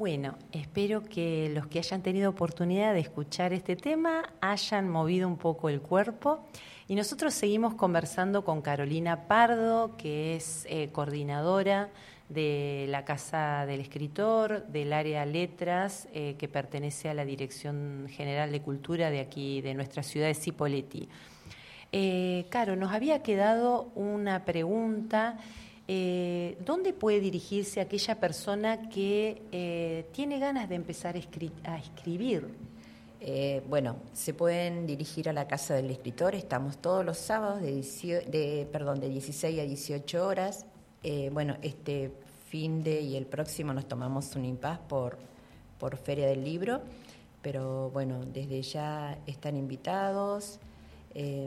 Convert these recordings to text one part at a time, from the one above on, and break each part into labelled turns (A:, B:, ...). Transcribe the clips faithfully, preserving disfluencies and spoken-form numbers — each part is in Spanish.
A: Bueno, espero que los que hayan tenido oportunidad de escuchar este tema hayan movido un poco el cuerpo. Y nosotros seguimos conversando con Carolina Pardo, que es eh, coordinadora de la Casa del Escritor, del área Letras, eh, que pertenece a la Dirección General de Cultura de aquí, de nuestra ciudad de Cipolletti. Eh, Caro, nos había quedado una pregunta. Eh, ¿Dónde puede dirigirse aquella persona que eh, tiene ganas de empezar a, escri- a escribir?
B: Eh, bueno, se pueden dirigir a la Casa del Escritor. Estamos todos los sábados de, dicio- de, perdón, de dieciséis a dieciocho horas. Eh, bueno, este fin de y el próximo nos tomamos un impas por, por Feria del Libro, pero bueno, desde ya están invitados. Eh,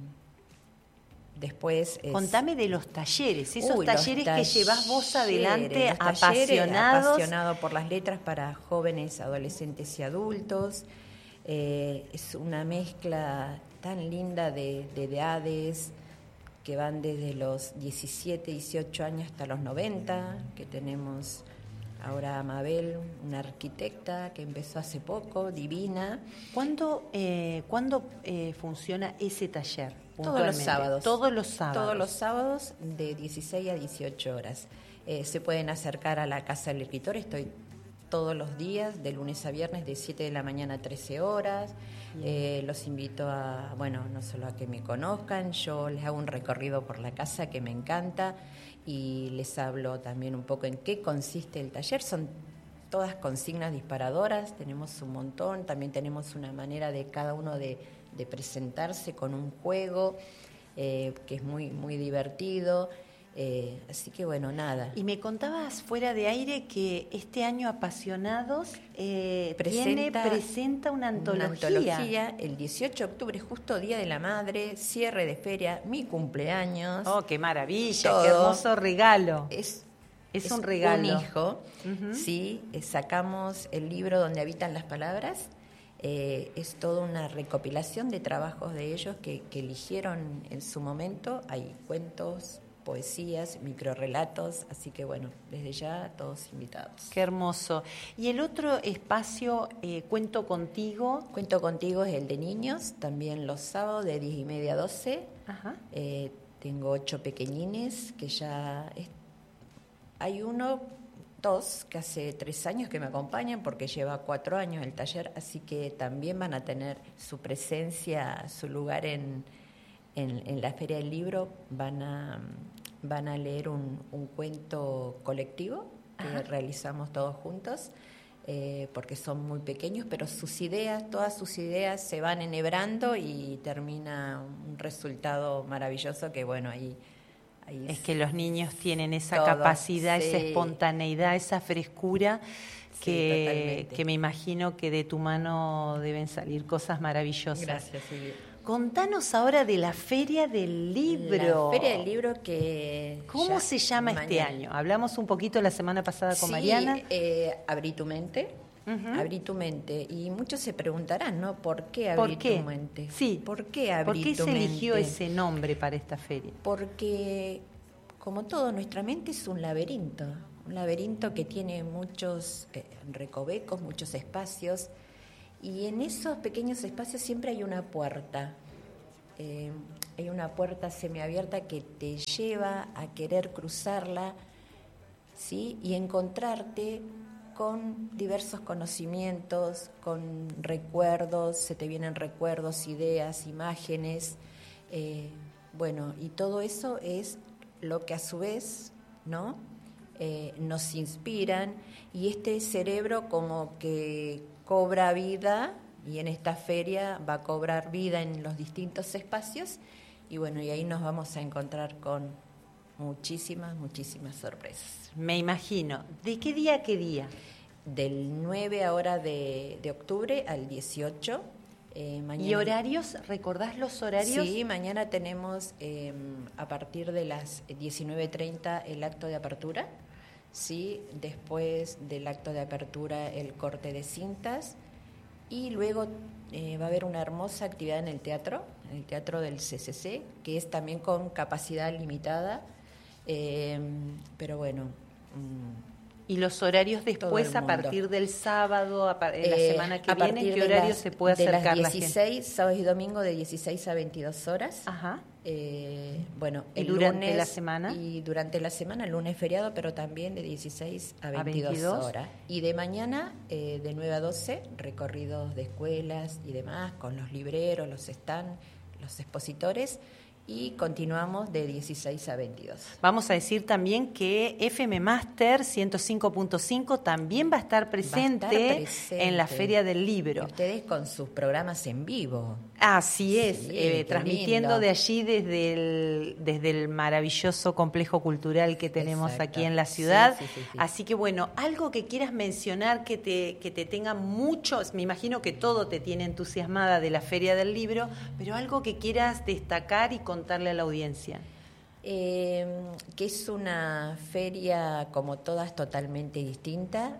B: Después es...
A: Contame de los talleres, esos
B: Uy,
A: talleres, talleres que llevas vos adelante,
B: los talleres
A: apasionados.
B: Apasionado por las letras para jóvenes, adolescentes y adultos. Eh, es una mezcla tan linda de, de edades que van desde los diecisiete, dieciocho años hasta los noventa, que tenemos ahora a Mabel, una arquitecta que empezó hace poco, divina.
A: ¿Cuándo, eh, ¿cuándo eh, funciona ese taller?
B: Todos los sábados.
A: Todos los sábados.
B: Todos los sábados de dieciséis a dieciocho horas. Eh, se pueden acercar a la Casa del Escritor. Estoy todos los días, de lunes a viernes, de siete de la mañana a trece horas. Eh, los invito a, bueno, no solo a que me conozcan, yo les hago un recorrido por la casa que me encanta y les hablo también un poco en qué consiste el taller. Son todas consignas disparadoras, tenemos un montón, también tenemos una manera de cada uno de, de presentarse con un juego eh, que es muy, muy divertido. Eh, así que bueno, nada.
A: Y me contabas fuera de aire que este año Apasionados eh,
B: presenta,
A: tiene, presenta una antología.
B: Una antología el dieciocho de octubre, justo Día de la Madre, cierre de feria, mi cumpleaños.
A: Oh, qué maravilla,
B: todo.
A: Qué hermoso regalo.
B: Es,
A: es,
B: es
A: un regalo.
B: Un hijo, uh-huh. Sí, sacamos el libro Donde habitan las palabras. Eh, es toda una recopilación de trabajos de ellos que, que eligieron en su momento. Hay cuentos, poesías, microrrelatos, así que bueno, desde ya todos invitados.
A: Qué hermoso. Y el otro espacio, eh, Cuento Contigo.
B: Cuento Contigo es el de niños, también los sábados de diez y media a doce.
A: Ajá.
B: Eh, tengo ocho pequeñines que ya... Es... Hay uno, dos, que hace tres años que me acompañan porque lleva cuatro años el taller, así que también van a tener su presencia, su lugar en... En, en la Feria del Libro van a, van a leer un, un cuento colectivo que Ajá. realizamos todos juntos, eh, porque son muy pequeños, pero sus ideas, todas sus ideas se van enhebrando y termina un resultado maravilloso que, bueno, ahí... ahí
A: es, es que los niños tienen esa
B: todo,
A: capacidad,
B: sí.
A: esa espontaneidad, esa frescura, que,
B: sí,
A: que me imagino que de tu mano deben salir cosas maravillosas.
B: Gracias, Silvia.
A: Contanos ahora de la Feria del Libro.
B: La Feria del Libro que...
A: ¿Cómo se llama
B: mañana.
A: este año? Hablamos un poquito la semana pasada con
B: sí,
A: Mariana.
B: Eh, Abrí tu mente. Uh-huh. Abrí tu mente. Y muchos se preguntarán, ¿no? ¿Por qué Abrí
A: ¿Por qué?
B: tu mente?
A: Sí.
B: ¿Por qué Abrí
A: ¿Por qué
B: tu
A: se
B: mente?
A: eligió ese nombre para esta feria?
B: Porque, como todo, nuestra mente es un laberinto. Un laberinto que tiene muchos eh, recovecos, muchos espacios. Y en esos pequeños espacios siempre hay una puerta. Eh, hay una puerta semiabierta que te lleva a querer cruzarla, ¿sí? Y encontrarte con diversos conocimientos, con recuerdos, se te vienen recuerdos, ideas, imágenes, eh, bueno, y todo eso es lo que a su vez, ¿no? Eh, nos inspiran, y este cerebro como que cobra vida. Y en esta feria va a cobrar vida en los distintos espacios y bueno, y ahí nos vamos a encontrar con muchísimas, muchísimas sorpresas.
A: Me imagino. ¿De qué día a qué día?
B: Del nueve ahora de, de octubre al dieciocho. Eh, mañana...
A: ¿Y horarios? ¿Recordás los horarios?
B: Sí, mañana tenemos eh, a partir de las diecinueve treinta el acto de apertura. Sí, después del acto de apertura el corte de cintas. Y luego eh, va a haber una hermosa actividad en el teatro, en el teatro del C C C, que es también con capacidad limitada, eh, pero bueno, mmm,
A: ¿Y los horarios después, a partir del sábado, a par- eh, la semana que viene, qué horario
B: las,
A: se puede
B: de
A: acercar
B: las
A: la gente?
B: dieciséis, sábado y domingo, de dieciséis a veintidós horas.
A: Ajá.
B: Eh, bueno,
A: ¿Y
B: el
A: durante
B: lunes,
A: la semana?
B: Y durante la semana, el lunes feriado, pero también de dieciséis a veintidós,
A: a veintidós
B: horas. Y de mañana, eh, de nueve a doce, recorridos de escuelas y demás, con los libreros, los stands, los expositores. Y continuamos de dieciséis a veintidós.
A: Vamos a decir también que F M Master ciento cinco punto cinco también va a estar presente,
B: Va a estar presente
A: en la Feria del Libro.
B: Y ustedes con sus programas en vivo.
A: Así es,
B: Sí,
A: eh,
B: qué
A: transmitiendo
B: lindo.
A: de allí desde el, desde el maravilloso complejo cultural que tenemos
B: Exacto.
A: aquí en la ciudad.
B: Sí, sí, sí, sí.
A: Así que bueno, algo que quieras mencionar que te, que te tenga muchos, me imagino que todo te tiene entusiasmada de la Feria del Libro, pero algo que quieras destacar y contarle a la audiencia.
B: Eh, que es una feria como todas totalmente distinta.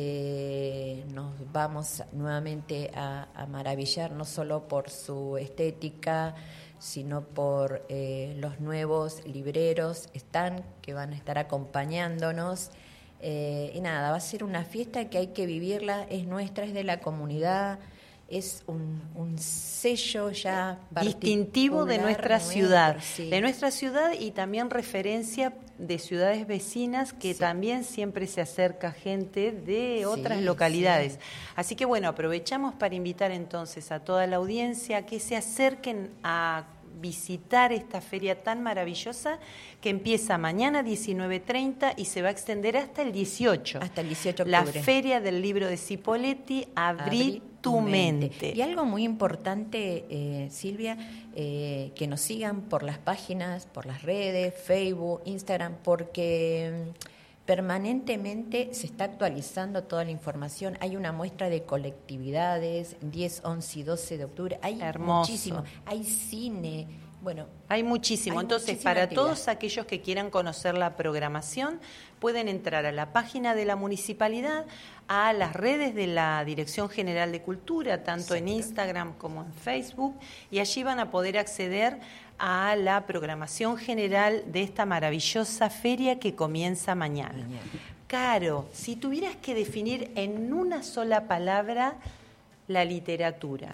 B: Eh, nos vamos nuevamente a, a maravillar no solo por su estética, sino por eh, los nuevos libreros están que van a estar acompañándonos. Eh, y nada, va a ser una fiesta que hay que vivirla, es nuestra, es de la comunidad. Es un, un sello ya
A: distintivo de nuestra
B: nuestro,
A: ciudad,
B: sí.
A: de nuestra ciudad y también referencia de ciudades vecinas que
B: Sí.
A: también siempre se acerca gente de otras
B: Sí,
A: localidades.
B: sí.
A: Así que bueno, aprovechamos para invitar entonces a toda la audiencia a que se acerquen a visitar esta feria tan maravillosa que empieza mañana diecinueve treinta y se va a extender hasta el dieciocho.
B: Hasta el dieciocho de
A: La
B: octubre.
A: Feria del Libro de Cipolletti, Abrí,
B: Abrí
A: tu mente.
B: Y algo muy importante, eh, Silvia, eh, que nos sigan por las páginas, por las redes, Facebook, Instagram, porque mm, permanentemente se está actualizando toda la información. Hay una muestra de colectividades, diez, once y doce de octubre. Hay
A: Hermoso.
B: muchísimo. Hay cine. Bueno,
A: Hay muchísimo.
B: Hay
A: Entonces,
B: muchísima
A: para
B: actividad.
A: todos aquellos que quieran conocer la programación, pueden entrar a la página de la municipalidad, a las redes de la Dirección General de Cultura, tanto en
B: Exacto.
A: Instagram como en Facebook, y allí van a poder acceder a la programación general de esta maravillosa feria que comienza mañana.
B: Mañana.
A: Caro, si tuvieras que definir en una sola palabra la literatura,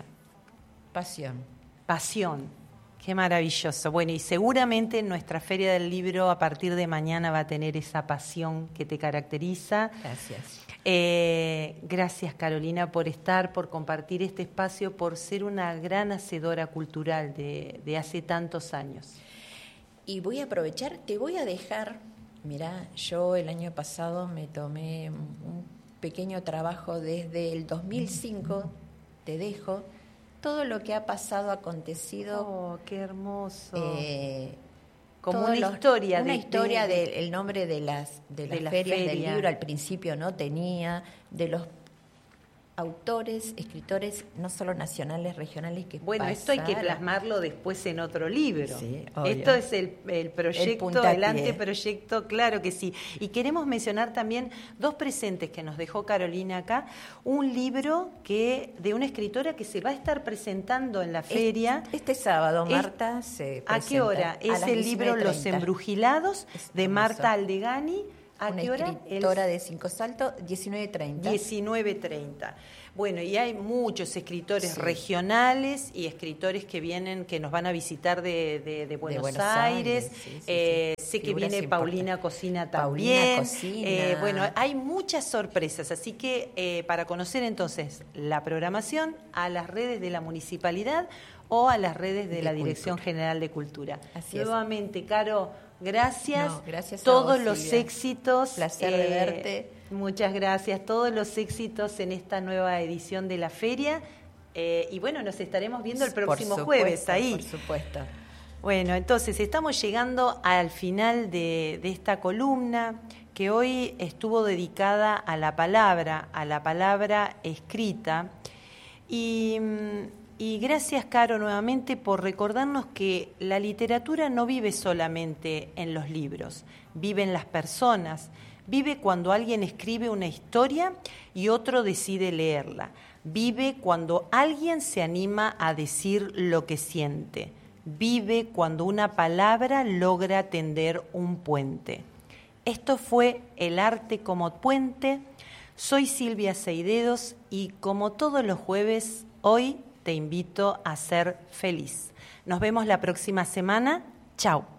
B: pasión.
A: pasión. Qué maravilloso. Bueno, y seguramente nuestra Feria del Libro a partir de mañana va a tener esa pasión que te caracteriza.
B: Gracias.
A: Eh, gracias, Carolina, por estar, por compartir este espacio, por ser una gran hacedora cultural de, de hace tantos años.
B: Y voy a aprovechar, te voy a dejar, mirá, yo el año pasado me tomé un pequeño trabajo desde el dos mil cinco, te dejo, todo lo que ha pasado, acontecido.
A: Oh, qué hermoso.
B: Eh,
A: Como
B: todos
A: una
B: los-
A: historia.
B: Una
A: de,
B: historia
A: de-
B: del el nombre de las, de las
A: de la
B: ferias del
A: feria.
B: libro, al principio no tenía, de los autores, escritores, no solo nacionales, regionales, que
A: Bueno, esto hay que
B: pasaron.
A: plasmarlo después en otro libro.
B: Sí, obvio.
A: Esto es el, el proyecto, el,
B: puntapié.
A: anteproyecto, claro que sí. Y queremos mencionar también dos presentes que nos dejó Carolina acá. Un libro que de una escritora que se va a estar presentando en la feria.
B: Este sábado,
A: Es-
B: Marta, se
A: ¿A qué
B: presenta
A: hora?
B: a
A: Es
B: las
A: el libro
B: diecinueve
A: Los
B: treinta.
A: Embrujilados
B: Es
A: de
B: hermoso.
A: Marta Aldegani. ¿A
B: Una
A: qué hora?
B: escritora
A: El-
B: de Cinco Saltos, diecinueve treinta.
A: diecinueve treinta. Bueno, y hay muchos escritores
B: Sí.
A: regionales y escritores que vienen, que nos van a visitar de, de- de Buenos,
B: Buenos
A: Aires.
B: Aires, sí, sí,
A: Eh,
B: sí.
A: Sé que
B: Figuras
A: viene
B: importantes.
A: Paulina Cocina
B: Paulina
A: también.
B: Cocina.
A: Eh, bueno, hay muchas sorpresas, así que eh, para conocer entonces la programación, a las redes de la municipalidad o a las redes de,
B: De
A: la Dirección
B: Cultura.
A: General de Cultura.
B: Así es.
A: Nuevamente, Caro, gracias.
B: No, gracias a
A: Todos
B: vos,
A: los
B: Silvia.
A: éxitos.
B: Placer de verte.
A: Muchas gracias. Todos los éxitos en esta nueva edición de la feria. Eh, y bueno, nos estaremos viendo el
B: Por
A: próximo
B: supuesto,
A: jueves ahí.
B: Por supuesto.
A: Bueno, entonces estamos llegando al final de, de esta columna que hoy estuvo dedicada a la palabra, a la palabra escrita. Y, mm, y gracias, Caro, nuevamente por recordarnos que la literatura no vive solamente en los libros, vive en las personas, vive cuando alguien escribe una historia y otro decide leerla, vive cuando alguien se anima a decir lo que siente, vive cuando una palabra logra tender un puente. Esto fue El Arte como Puente. Soy Silvia Seidedos y como todos los jueves, hoy te invito a ser feliz. Nos vemos la próxima semana. Chao.